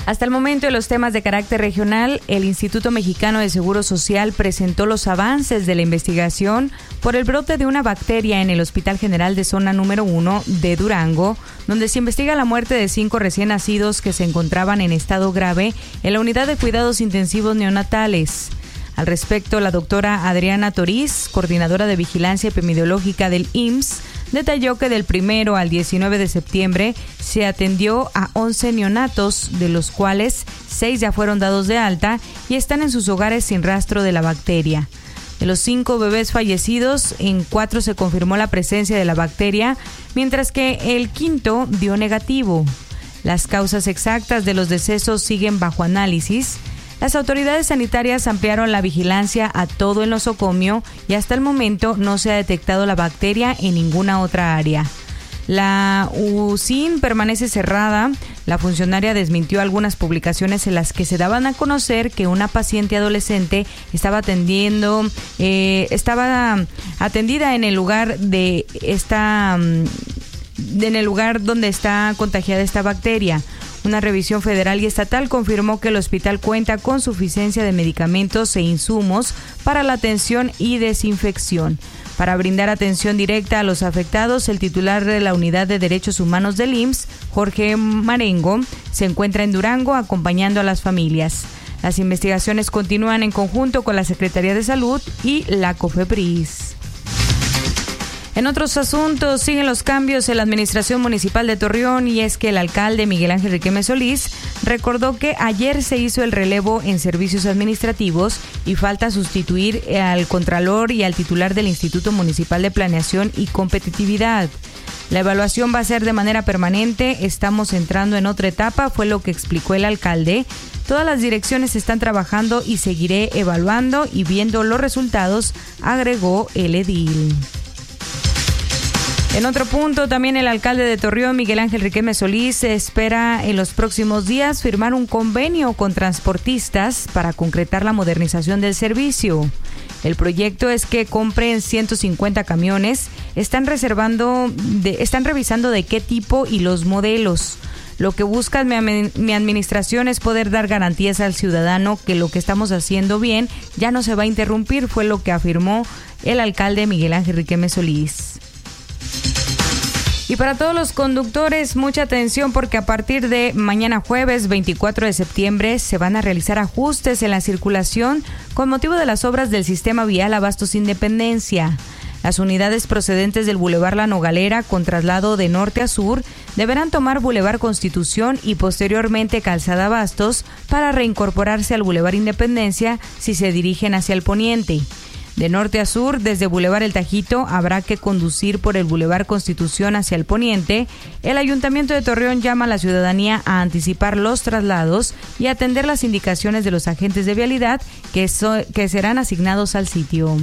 Hasta el momento, en los temas de carácter regional, el Instituto Mexicano de Seguro Social presentó los avances de la investigación por el brote de una bacteria en el Hospital General de Zona número 1 de Durango, donde se investiga la muerte de 5 recién nacidos que se encontraban en estado grave en la unidad de cuidados intensivos neonatales. Al respecto, la doctora Adriana Toriz, coordinadora de vigilancia epidemiológica del IMSS, detalló que del 1 al 19 de septiembre se atendió a 11 neonatos, de los cuales 6 ya fueron dados de alta y están en sus hogares sin rastro de la bacteria. De los 5 bebés fallecidos, en 4 se confirmó la presencia de la bacteria, mientras que el quinto dio negativo. Las causas exactas de los decesos siguen bajo análisis. Las autoridades sanitarias ampliaron la vigilancia a todo el nosocomio y hasta el momento no se ha detectado la bacteria en ninguna otra área. La UCIN permanece cerrada. La funcionaria desmintió algunas publicaciones en las que se daban a conocer que una paciente adolescente estaba atendida en el lugar donde está contagiada esta bacteria. Una revisión federal y estatal confirmó que el hospital cuenta con suficiencia de medicamentos e insumos para la atención y desinfección. Para brindar atención directa a los afectados, el titular de la Unidad de Derechos Humanos del IMSS, Jorge Marengo, se encuentra en Durango acompañando a las familias. Las investigaciones continúan en conjunto con la Secretaría de Salud y la COFEPRIS. En otros asuntos, siguen los cambios en la administración municipal de Torreón, y es que el alcalde Miguel Ángel Riquelme Solís recordó que ayer se hizo el relevo en servicios administrativos y falta sustituir al contralor y al titular del Instituto Municipal de Planeación y Competitividad. La evaluación va a ser de manera permanente, estamos entrando en otra etapa, fue lo que explicó el alcalde. Todas las direcciones están trabajando y seguiré evaluando y viendo los resultados, agregó el edil. En otro punto, también el alcalde de Torreón, Miguel Ángel Riquelme Solís, espera en los próximos días firmar un convenio con transportistas para concretar la modernización del servicio. El proyecto es que compren 150 camiones, están revisando de qué tipo y los modelos. Lo que busca mi administración es poder dar garantías al ciudadano que lo que estamos haciendo bien ya no se va a interrumpir, fue lo que afirmó el alcalde Miguel Ángel Riquelme Solís. Y para todos los conductores, mucha atención, porque a partir de mañana jueves 24 de septiembre se van a realizar ajustes en la circulación con motivo de las obras del sistema vial Abastos Independencia. Las unidades procedentes del Boulevard La Nogalera con traslado de norte a sur deberán tomar Boulevard Constitución y posteriormente Calzada Abastos para reincorporarse al Boulevard Independencia si se dirigen hacia el poniente. De norte a sur, desde Boulevard El Tajito, habrá que conducir por el Boulevard Constitución hacia el poniente. El Ayuntamiento de Torreón llama a la ciudadanía a anticipar los traslados y atender las indicaciones de los agentes de vialidad que serán asignados al sitio.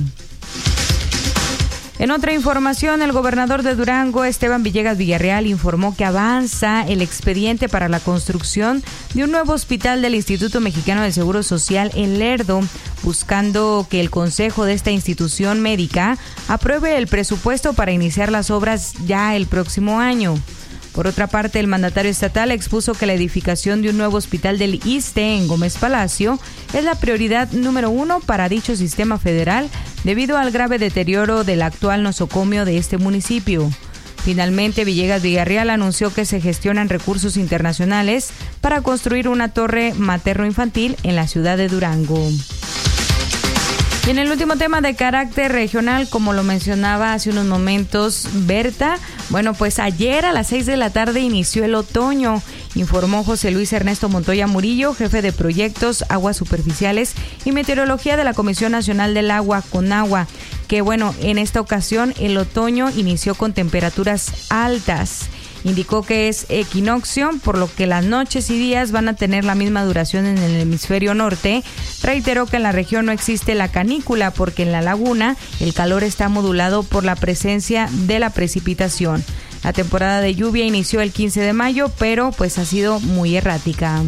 En otra información, el gobernador de Durango, Esteban Villegas Villarreal, informó que avanza el expediente para la construcción de un nuevo hospital del Instituto Mexicano del Seguro Social en Lerdo, buscando que el consejo de esta institución médica apruebe el presupuesto para iniciar las obras ya el próximo año. Por otra parte, el mandatario estatal expuso que la edificación de un nuevo hospital del ISSSTE en Gómez Palacio es la prioridad número 1 para dicho sistema federal debido al grave deterioro del actual nosocomio de este municipio. Finalmente, Villegas Villarreal anunció que se gestionan recursos internacionales para construir una torre materno-infantil en la ciudad de Durango. Y en el último tema de carácter regional, como lo mencionaba hace unos momentos Berta, bueno, pues ayer a las 6 de la tarde inició el otoño, informó José Luis Ernesto Montoya Murillo, jefe de proyectos, aguas superficiales y meteorología de la Comisión Nacional del Agua, CONAGUA, que bueno, en esta ocasión el otoño inició con temperaturas altas. Indicó que es equinoccio, por lo que las noches y días van a tener la misma duración en el hemisferio norte. Reiteró que en la región no existe la canícula porque en la laguna el calor está modulado por la presencia de la precipitación. La temporada de lluvia inició el 15 de mayo, pero pues ha sido muy errática.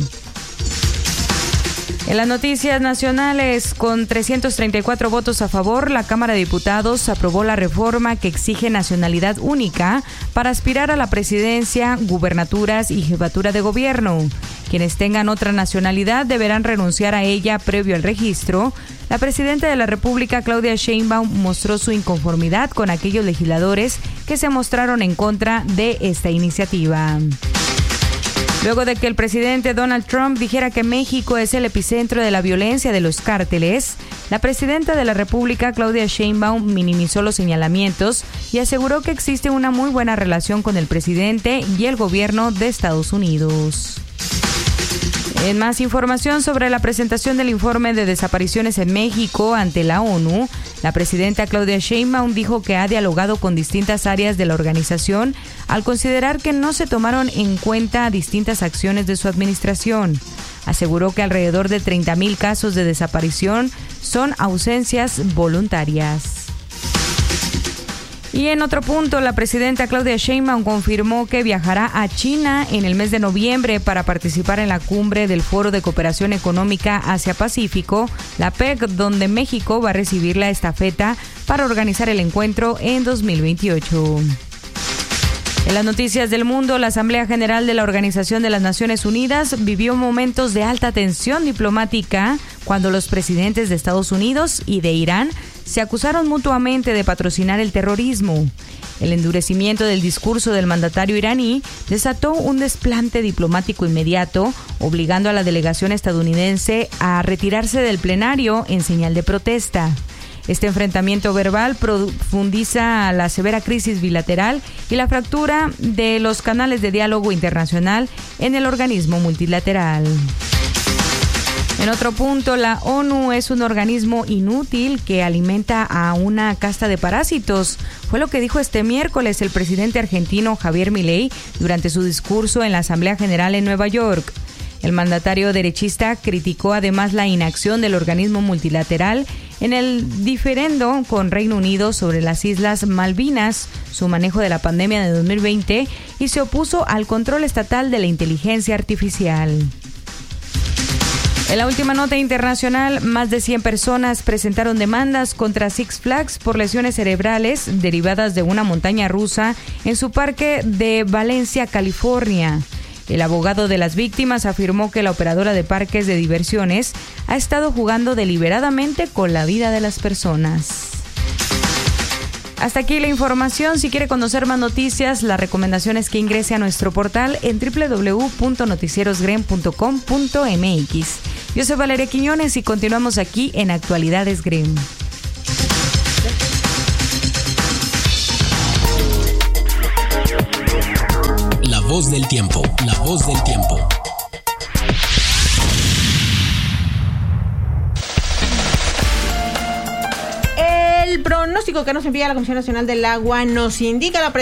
En las noticias nacionales, con 334 votos a favor, la Cámara de Diputados aprobó la reforma que exige nacionalidad única para aspirar a la presidencia, gubernaturas y jefatura de gobierno. Quienes tengan otra nacionalidad deberán renunciar a ella previo al registro. La presidenta de la República, Claudia Sheinbaum, mostró su inconformidad con aquellos legisladores que se mostraron en contra de esta iniciativa. Luego de que el presidente Donald Trump dijera que México es el epicentro de la violencia de los cárteles, la presidenta de la República, Claudia Sheinbaum, minimizó los señalamientos y aseguró que existe una muy buena relación con el presidente y el gobierno de Estados Unidos. En más información sobre la presentación del informe de desapariciones en México ante la ONU, la presidenta Claudia Sheinbaum dijo que ha dialogado con distintas áreas de la organización al considerar que no se tomaron en cuenta distintas acciones de su administración. Aseguró que alrededor de 30,000 casos de desaparición son ausencias voluntarias. Y en otro punto, la presidenta Claudia Sheinbaum confirmó que viajará a China en el mes de noviembre para participar en la cumbre del Foro de Cooperación Económica Asia-Pacífico, la PEC, donde México va a recibir la estafeta para organizar el encuentro en 2028. En las noticias del mundo, la Asamblea General de la Organización de las Naciones Unidas vivió momentos de alta tensión diplomática cuando los presidentes de Estados Unidos y de Irán se acusaron mutuamente de patrocinar el terrorismo. El endurecimiento del discurso del mandatario iraní desató un desplante diplomático inmediato, obligando a la delegación estadounidense a retirarse del plenario en señal de protesta. Este enfrentamiento verbal profundiza la severa crisis bilateral y la fractura de los canales de diálogo internacional en el organismo multilateral. En otro punto, la ONU es un organismo inútil que alimenta a una casta de parásitos. Fue lo que dijo este miércoles el presidente argentino Javier Milei durante su discurso en la Asamblea General en Nueva York. El mandatario derechista criticó además la inacción del organismo multilateral en el diferendo con Reino Unido sobre las Islas Malvinas, su manejo de la pandemia de 2020 y se opuso al control estatal de la inteligencia artificial. En la última nota internacional, más de 100 personas presentaron demandas contra Six Flags por lesiones cerebrales derivadas de una montaña rusa en su parque de Valencia, California. El abogado de las víctimas afirmó que la operadora de parques de diversiones ha estado jugando deliberadamente con la vida de las personas. Hasta aquí la información. Si quiere conocer más noticias, la recomendación es que ingrese a nuestro portal en www.noticierosgrem.com.mx. Yo soy Valeria Quiñones y continuamos aquí en Actualidades Grem. La voz del tiempo, la voz del tiempo. El pronóstico que nos envía la Comisión Nacional del Agua nos indica la